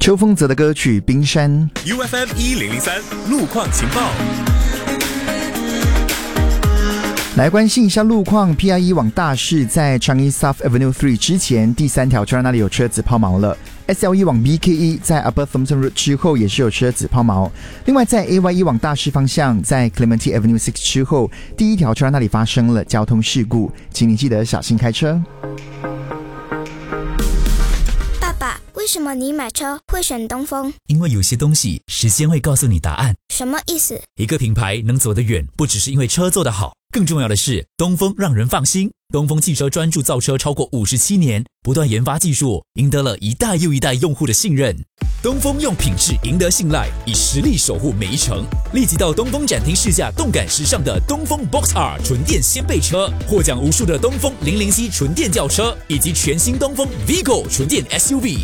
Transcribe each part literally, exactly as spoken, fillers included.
邱锋泽的歌曲《冰山》。 U F M 一零零三路况情报。 来关心一下路况 ，P I E 往大市在昌一 South Avenue 三之前第三条车那里有车子抛锚了。S L E 往 B K E 在 Upper Thompson Road 之后也是有车子抛锚。另外在 A Y E 往大市方向，在 Clementi Avenue 六之后，第一条车那里发生了交通事故，请你记得小心开车。 爸爸，为什么你买车会选东风？ 因为有些东西时间会告诉你答案。 什么意思？ 一个品牌能走得远，不只是因为车做得好，更重要的是东风让人放心。东风汽车专注造车超过五十七年，不断研发技术，赢得了一代又一代用户的信任。东风用品质赢得信赖，以实力守护每一程。立即到东风展厅试驾动感时尚的东风 Box R 纯电掀背车，获奖无数的东风零零 C 纯电轿车，以及全新东风 Vigo 纯电 S U V。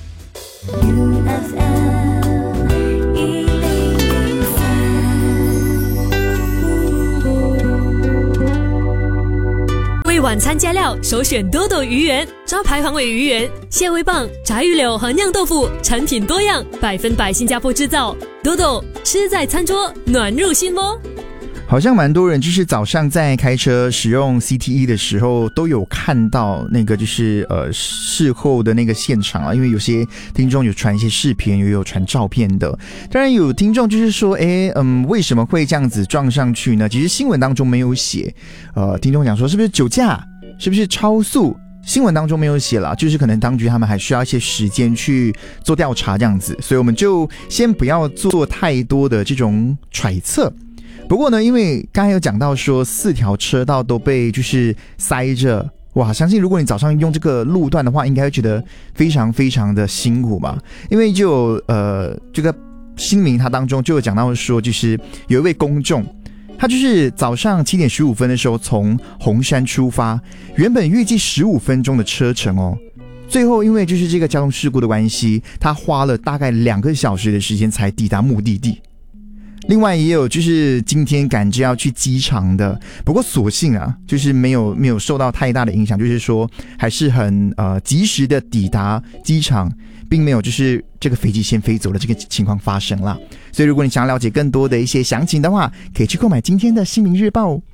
为晚餐加料，首选多多鱼圆，招牌黄尾鱼圆、蟹味棒、炸鱼柳和酿豆腐，产品多样，百分百新加坡制造。多多吃在餐桌，暖入心窝。 好像蛮多人就是早上在开车使用 C T E 的时候都有看到那个就是呃事后的那个现场啊，因为有些听众有传一些视频，也有传照片的。当然有听众就是说，诶嗯为什么会这样子撞上去呢？其实新闻当中没有写，呃听众讲说是不是酒驾，是不是超速？新闻当中没有写啦，就是可能当局他们还需要一些时间去做调查这样子，所以我们就先不要做太多的这种揣测。不过呢，因为刚才有讲到说四条车道都被就是塞着，哇，相信如果你早上用这个路段的话，应该会觉得非常非常的辛苦吧。因为就有呃这个新闻它当中就有讲到说，就是有一位公众，他就是早上七点十五分的时候从红山出发，原本预计十五分钟的车程哦，最后因为就是这个交通事故的关系，他花了大概两个小时的时间才抵达目的地。另外也有就是今天赶着要去机场的，不过所幸啊，就是没有没有受到太大的影响，就是说还是很呃及时的抵达机场，并没有就是这个飞机先飞走的这个情况发生啦。所以如果你想要了解更多的一些详情的话，可以去购买今天的新民日报。